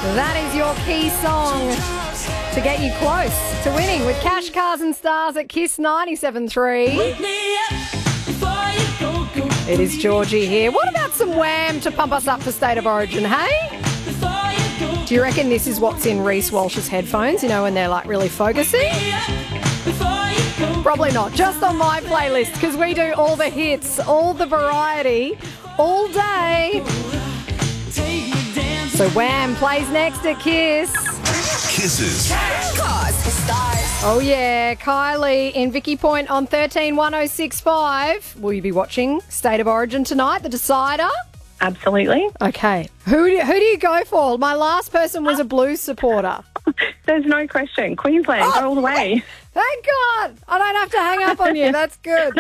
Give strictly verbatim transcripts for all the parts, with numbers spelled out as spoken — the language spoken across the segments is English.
That is your key song to get you close to winning with Cash, Cars and Stars at Kiss ninety-seven three. It is Georgie here. What about some Wham to pump us up for State of Origin, hey? Do you reckon this is what's in Reece Walsh's headphones, you know, when they're like really focusing? Probably not. Just on my playlist, because we do all the hits, all the variety, all day. So Wham plays next at Kiss. Kisses. Cars for Stars. Oh yeah, Kylie in Vicky Point on thirteen one oh six five. Will you be watching State of Origin tonight, the decider? Absolutely. Okay. Who do, who do you go for? My last person was a Blues supporter. There's no question. Queensland, Oh, go all the way. Thank God. I don't have to hang up on you. That's good.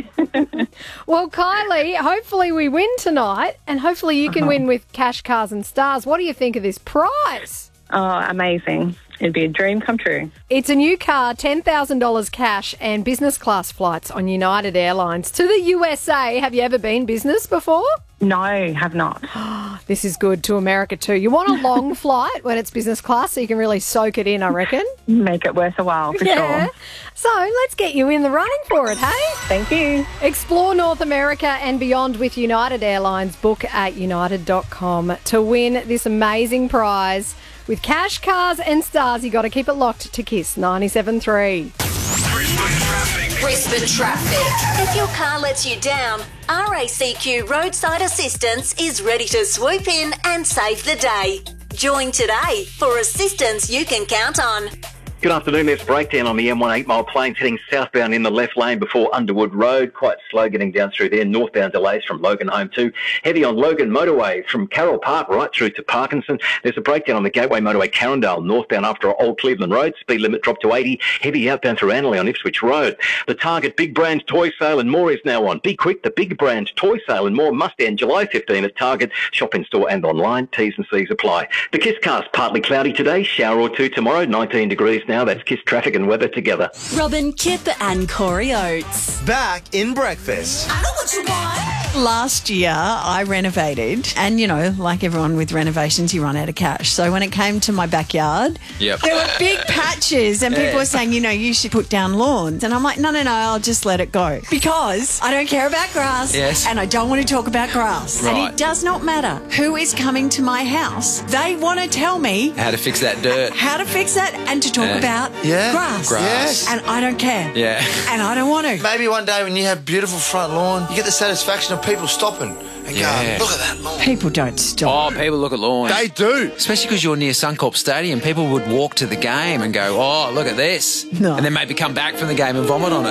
No. Well, Kylie, hopefully we win tonight, and hopefully you can Uh-huh. win with Cash, Cars and Stars. What do you think of this prize? Oh, amazing. It'd be a dream come true. It's a new car, ten thousand dollars cash and business class flights on United Airlines to the U S A. Have you ever been business before? No, have not. This is good. To America too. You want a long flight when it's business class so you can really soak it in, I reckon. Make it worth a while, for Yeah. sure. So let's get you in the running for it, hey? Thank you. Explore North America and beyond with United Airlines. Book at united dot com to win this amazing prize. With Cash, Cars and Stars, you got to keep it locked to Kiss ninety-seven three. Brisbane traffic. Brisbane traffic. If your car lets you down, R A C Q Roadside Assistance is ready to swoop in and save the day. Join today for assistance you can count on. Good afternoon. There's a breakdown on the M one eight Mile Plains heading southbound in the left lane before Underwood Road. Quite slow getting down through there. Northbound delays from Logan Home too. Heavy on Logan Motorway from Carroll Park right through to Parkinson. There's a breakdown on the Gateway Motorway Carindale northbound after Old Cleveland Road. Speed limit dropped to eighty. Heavy outbound through Annerley on Ipswich Road. The Target Big Brand Toy Sale and more is now on. Be quick. The Big Brand Toy Sale and more must end July fifteenth at Target. Shop in store and online. T's and C's apply. The Kiss cast partly cloudy today. Shower or two tomorrow. nineteen degrees now. That's Kiss traffic and weather together. Robin, Kip and Corey Oates. Back in breakfast. I know what you want. Last year, I renovated, and, you know, like everyone with renovations, you run out of cash. So when it came to my backyard, Yep. there were big patches, and people Yeah. were saying, you know, you should put down lawns. And I'm like, no, no, no, I'll just let it go. Because I don't care about grass, Yes. and I don't want to talk about grass. And Right. it does not matter who is coming to my house. They want to tell me How to fix that dirt. how to fix it and to talk Yeah. about Yeah. grass. Grass. Yes. And I don't care. Yeah. And I don't want to. Maybe one day when you have beautiful front lawn, you get the satisfaction of people stopping and Yeah. going, look at that lawn. People don't stop. Oh, people look at lawns. They do. Especially because you're near Suncorp Stadium. People would walk to the game and go, oh, look at this. No. And then maybe come back from the game and vomit on it.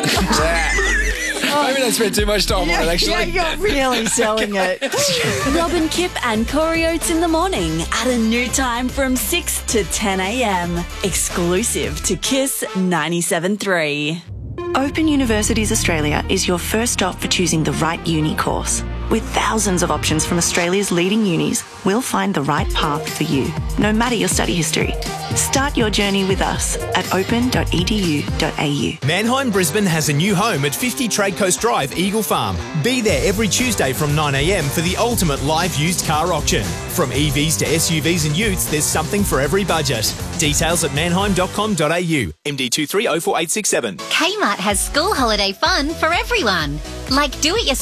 Maybe they spend too much time on it, actually. Yeah, you're really selling it. Robin, Kip and Corey Oates in the morning at a new time from six to ten a.m. Exclusive to Kiss ninety-seven three. Open Universities Australia is your first stop for choosing the right uni course. With thousands of options from Australia's leading unis, we'll find the right path for you, no matter your study history. Start your journey with us at open dot e d u dot a u. Mannheim Brisbane has a new home at fifty Trade Coast Drive, Eagle Farm. Be there every Tuesday from nine a.m. for the ultimate live used car auction. From E Vs to S U Vs and utes, there's something for every budget. Details at mannheim dot com dot a u. M D two three oh four eight six seven. Kmart has school holiday fun for everyone. Like do-it-yourself